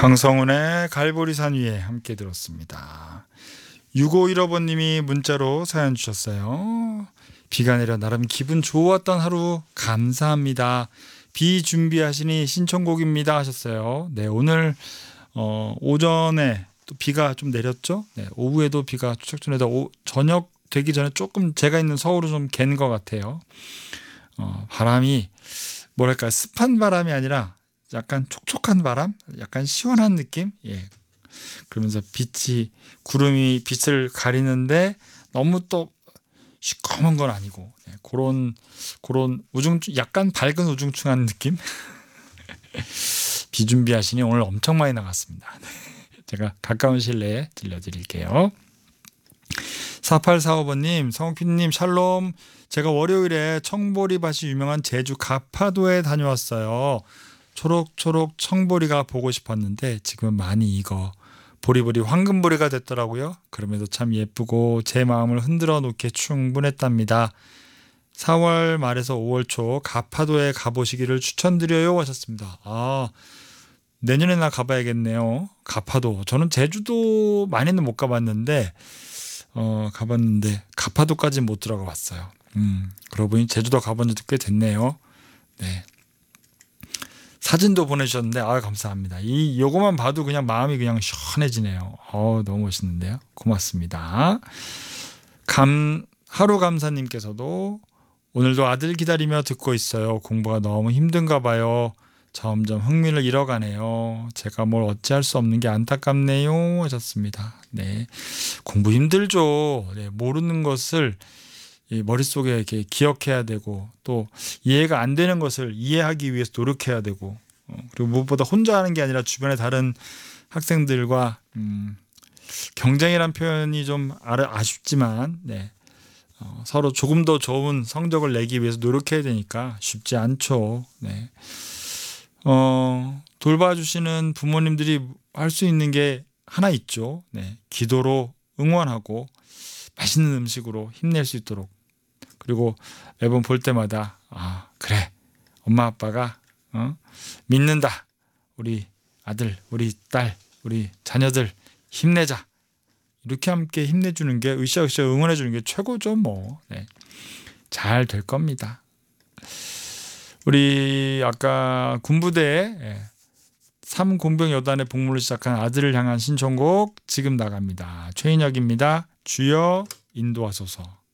강성훈의 갈보리산 위에 함께 들었습니다. 6515번님이 문자로 사연 주셨어요. 비가 내려 나름 기분 좋았던 하루 감사합니다. 비 준비하시니 신청곡입니다 하셨어요. 네, 오늘 오전에 또 비가 좀 내렸죠. 네, 오후에도 비가 추적전에도 저녁 되기 전에 조금 제가 있는 서울은 좀 갠 것 같아요. 바람이 뭐랄까 습한 바람이 아니라 약간 촉촉한 바람, 약간 시원한 느낌. 예. 그러면서 구름이 빛을 가리는데 너무 또 시커먼 건 아니고 그런 약간 밝은 우중충한 느낌. 비 준비하시니 오늘 엄청 많이 나갔습니다. 제가 가까운 실내에 들려드릴게요. 4845번님, 성피디님 샬롬. 제가 월요일에 청보리밭이 유명한 제주 가파도에 다녀왔어요. 초록초록 청보리가 보고 싶었는데 지금은 많이 익어 보리보리 황금보리가 됐더라고요. 그럼에도 참 예쁘고 제 마음을 흔들어 놓기에 충분했답니다. 4월 말에서 5월 초 가파도에 가보시기를 추천드려요 하셨습니다. 내년에나 가봐야겠네요. 가파도. 저는 제주도 많이는 못 가봤는데 가봤는데 가파도까지는 못 들어가 봤어요. 그러고 보니 제주도 가본 지도 꽤 됐네요. 네. 사진도 보내주셨는데 감사합니다. 요거만 봐도 그냥 마음이 그냥 시원해지네요. 너무 멋있는데요. 고맙습니다. 하루 감사님께서도 오늘도 아들 기다리며 듣고 있어요. 공부가 너무 힘든가 봐요. 점점 흥미를 잃어가네요. 제가 뭘 어찌할 수 없는 게 안타깝네요 하셨습니다. 네, 공부 힘들죠. 네, 모르는 것을 머릿속에 이렇게 기억해야 되고 또 이해가 안 되는 것을 이해하기 위해서 노력해야 되고 그리고 무엇보다 혼자 하는 게 아니라 주변의 다른 학생들과 경쟁이란 표현이 좀 아쉽지만 서로 조금 더 좋은 성적을 내기 위해서 노력해야 되니까 쉽지 않죠. 네. 돌봐주시는 부모님들이 할 수 있는 게 하나 있죠. 네. 기도로 응원하고 맛있는 음식으로 힘낼 수 있도록 그리고 매번 볼 때마다 그래 엄마 아빠가 믿는다 우리 아들 우리 딸 우리 자녀들 힘내자 이렇게 함께 힘내주는 게 으쌰으쌰 응원해주는 게 최고죠 뭐. 네. 잘 될 겁니다. 우리 아까 군부대에 3공병여단의 복무를 시작한 아들을 향한 신청곡 지금 나갑니다. 최인혁입니다. 주여 인도하소서.